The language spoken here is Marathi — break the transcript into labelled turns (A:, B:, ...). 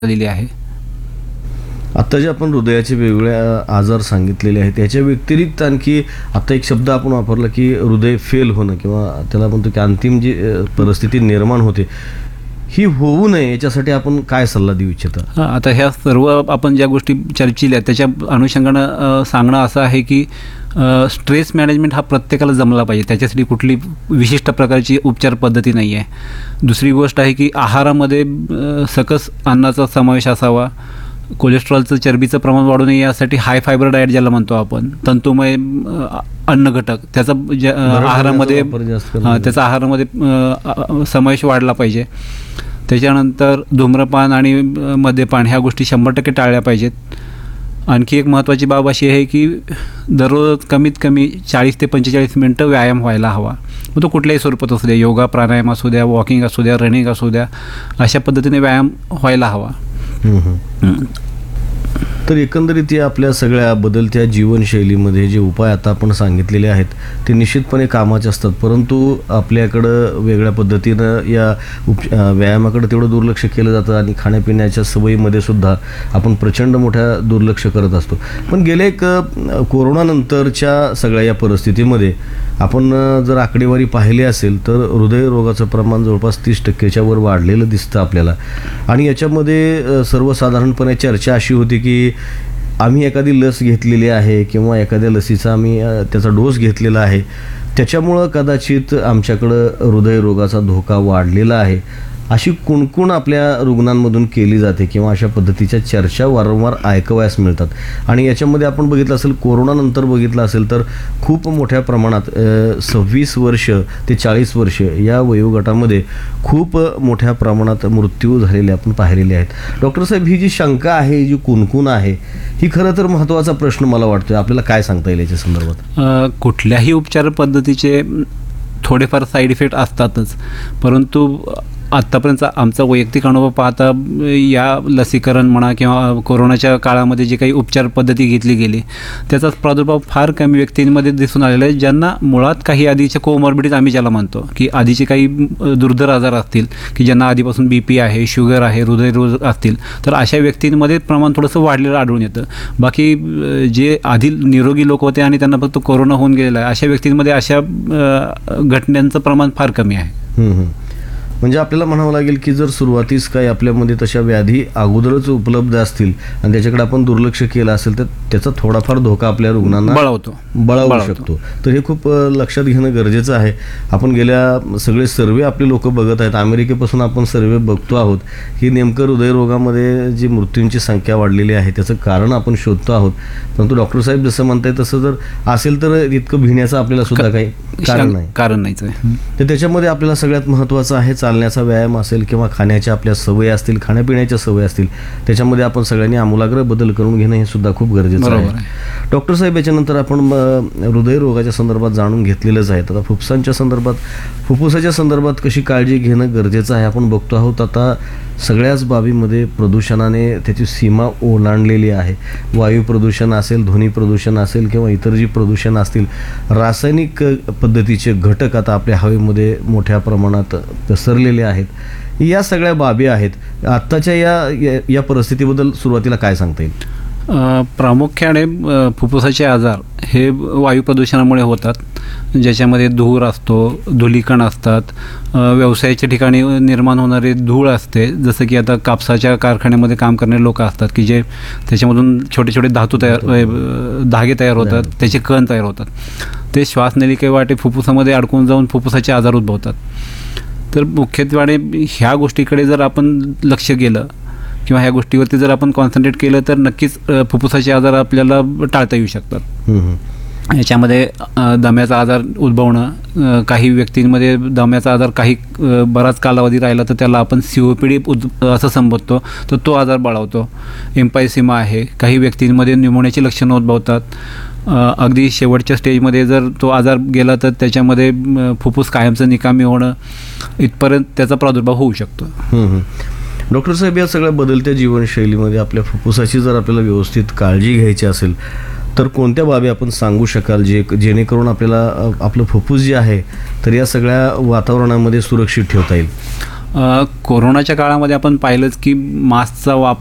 A: झालेली आहे.
B: आता जे आपण हृदयाचे वेगवेगळे आजार सांगितलेले आहेत त्याच्या व्यतिरिक्त आणखी आता एक शब्द आपण वापरला की हृदय फेल होणं किंवा त्याला म्हणतो की अंतिम जी परिस्थिती निर्माण होते ही होऊ नये याच्यासाठी आपण काय सल्ला देऊ इच्छिता?
A: आता ह्या सर्व आपण ज्या गोष्टी चर्चिल्या त्याच्या अनुषंगानं सांगणं असं आहे की स्ट्रेस मॅनेजमेंट हा प्रत्येकाला जमला पाहिजे. त्याच्यासाठी कुठली विशिष्ट प्रकारची उपचार पद्धती नाही आहे. दुसरी गोष्ट आहे की आहारामध्ये सकस अन्नाचा समावेश असावा. कोलेस्ट्रॉलचं चरबीचं प्रमाण वाढू नये यासाठी हाय फायबर डाएट ज्याला म्हणतो आपण, तंतुमय अन्न घटक त्याचा आहारामध्ये समावेश वाढला पाहिजे. त्याच्यानंतर धूम्रपान आणि मद्यपान ह्या गोष्टी 100% टाळल्या पाहिजेत. आणखी एक महत्त्वाची बाब अशी आहे की दररोज कमीत कमी 40 ते 45 मिनटं व्यायाम व्हायला हवा. मग तो कुठल्याही स्वरूपात असू द्या, योगा प्राणायाम असू द्या, वॉकिंग असू द्या, रनिंग असू द्या, अशा पद्धतीने व्यायाम व्हायला हवा.
B: तर एकंदरीत या आपल्या सगळ्या बदलत्या जीवनशैलीमध्ये जे उपाय आता आपण सांगितलेले आहेत ते निश्चितपणे कामाचे असतात, परंतु आपल्याकडं वेगळ्या पद्धतीनं या व्यायामाकडे तेवढं दुर्लक्ष केलं जातं आणि खाण्यापिण्याच्या सवयीमध्ये सुद्धा आपण प्रचंड मोठ्या दुर्लक्ष करत असतो. पण गेल्या एक कोरोनानंतरच्या सगळ्या या परिस्थितीमध्ये आपण जर आकडेवारी पाहिली असेल तर हृदयरोगाचं प्रमाण जवळपास 30% वर वाढलेलं दिसतं आपल्याला. आणि याच्यामध्ये सर्वसाधारणपणे चर्चा अशी होती की आम्ही एखादी लस घेतलेली आहे किंवा एखाद्या लसीचा आम्ही त्याचा डोस घेतलेला आहे, त्याच्यामुळं कदाचित आमच्याकडं हृदयरोगाचा धोका वाढलेला आहे, अशी कुणकुण आपल्या रुग्णांमधून केली जाते किंवा अशा पद्धतीच्या चर्चा वारंवार ऐकवयास मिळतात. आणि याच्यामध्ये आपण बघितलं असेल, कोरोनानंतर बघितलं असेल तर खूप मोठ्या प्रमाणात 26 वर्ष ते 40 वर्ष या वयोगटामध्ये खूप मोठ्या प्रमाणात मृत्यू झालेले आपण पाहिलेले आहेत. डॉक्टर साहेब, ही जी शंका आहे, जी कुणकुण आहे, ही खरं तर महत्त्वाचा प्रश्न मला वाटतोय. आपल्याला काय सांगता येईल याच्या संदर्भात?
A: कुठल्याही उपचार पद्धतीचे थोडेफार साईड इफेक्ट असतातच, परंतु आत्तापर्यंत आमचा वैयक्तिक अनुभव पाहता या लसीकरण म्हणा किंवा कोरोनाच्या काळामध्ये जे काही उपचार पद्धती घेतली गेली त्याचा प्रादुर्भाव फार कमी व्यक्तींमध्ये दिसून आलेला आहे, ज्यांना मुळात काही आधीच्या कोमॉर्बिडिटीज आम्ही ज्याला म्हणतो की आधीचे काही दुर्धर आजार असतील की ज्यांना आधीपासून BP आहे, शुगर आहे, हृदयरोग असतील, तर अशा व्यक्तींमध्ये प्रमाण थोडंसं वाढलेलं आढळून येतं. बाकी जे आधी निरोगी लोक होते आणि त्यांना फक्त कोरोना होऊन गेलेला आहे अशा व्यक्तींमध्ये अशा घटनांचं प्रमाण फार कमी आहे.
B: म्हणजे आपल्याला म्हणावं लागेल की जर सुरुवातीस काही आपल्यामध्ये तशा व्याधी अगोदरच उपलब्ध असतील आणि त्याच्याकडे आपण दुर्लक्ष केलं असेल तर त्याचा थोडाफार धोका आपल्या रुग्णांना बळावू शकतो. तर हे खूप लक्षात घेणं गरजेचं आहे. आपण गेल्या सगळे सर्वे आपले लोक बघत आहेत, अमेरिकेपासून आपण सर्वे बघतो आहोत की नेमकं हृदयरोगामध्ये जी मृत्यूंची संख्या वाढलेली आहे त्याचं कारण आपण शोधतो आहोत. परंतु डॉक्टर साहेब जसं म्हणताय तसं जर असेल तर इतकं भिण्याचं आपल्याला सुद्धा काही
A: कारण नाहीच आहे.
B: तर त्याच्यामध्ये आपल्याला सगळ्यात महत्त्वाचं आहे चालण्याचा व्यायाम असेल किंवा खाण्याच्या आपल्या सवयी असतील, खाण्यापिण्याच्या सवयी असतील, त्याच्यामध्ये आपण सगळ्यांनी आमूलाग्र बदल करून घेणं हे सुद्धा खूप गरजेचं आहे. डॉक्टर साहेब, याच्यानंतर आपण हृदयरोगाच्या संदर्भात जाणून घेतलेलंच आहे. आता फुफ्फुसाच्या संदर्भात कशी काळजी घेणं गरजेचं आहे आपण बघतो आहोत. आता सगळ्याच बाबीमध्ये प्रदूषणाने त्याची सीमा ओलांडलेली आहे. वायू प्रदूषण असेल, ध्वनी प्रदूषण असेल किंवा इतर जी प्रदूषण असतील, रासायनिक पद्धतीचे घटक आता आपल्या हवेमध्ये मोठ्या प्रमाणात पसरलेले आहेत. या सगळ्या बाबी आहेत. आत्ताच्या या परिस्थितीबद्दल सुरुवातीला काय सांगता येईल?
A: प्रामुख्याने फुफ्फुसाचे आजार हे वायू प्रदूषणामुळे होतात, ज्याच्यामध्ये धूर असतो, धुलीकण असतात, व्यवसायाच्या ठिकाणी निर्माण होणारे धूळ असते. जसं की आता कापसाच्या कारखान्यामध्ये काम करणारे लोक असतात की जे त्याच्यामधून छोटे छोटे धागे तयार होतात, त्याचे कण तयार होतात. ते श्वासनलिकेवाटे फुफ्फुसामध्ये अडकून जाऊन फुफ्फुसाचे आजार उद्भवतात. तर मुख्यत्वे ह्या गोष्टीकडे जर आपण लक्ष केलं किंवा ह्या गोष्टीवरती जर आपण कॉन्सन्ट्रेट केलं तर नक्कीच फुफ्फुसाचे आजार आपल्याला टाळता येऊ शकतात. याच्यामध्ये दम्याचा आजार उद्भवणं, काही व्यक्तींमध्ये दम्याचा आजार बराच कालावधी राहिला तर त्याला आपण COPD असं संबोधतो, तर तो आजार बळावतो. एम्पायसिमा आहे, काही व्यक्तींमध्ये न्यूमोनियाची लक्षणं उद्भवतात. अगदी शेवटच्या स्टेजमध्ये जर तो आजार गेला तर त्याच्यामध्ये फुफ्फुस कायमचं निकामी होणं इथपर्यंत त्याचा प्रादुर्भाव होऊ शकतो.
B: डॉक्टर साहेब, या सगळ्या बदलत्या जीवनशैलीमध्ये आपल्या फुफ्फुसाची जर आपल्याला व्यवस्थित काळजी घ्यायची असेल तर कोणत्या बाबी आपण सांगू शकाल जेणेकरून आपल्याला आपलं फुफ्फुस जे आहे तर या सगळ्या वातावरणामध्ये सुरक्षित ठेवता येईल?
A: कोरोनाच्या काळामध्ये आपण पाहिलंच की मास्कचा वापर